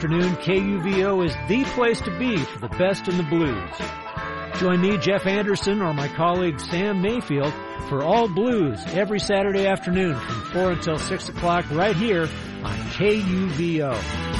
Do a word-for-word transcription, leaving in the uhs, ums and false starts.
Afternoon, K U V O is the place to be for the best in the blues. Join me, Jeff Anderson, or my colleague Sam Mayfield for All Blues every Saturday afternoon from four until six o'clock right here on K U V O.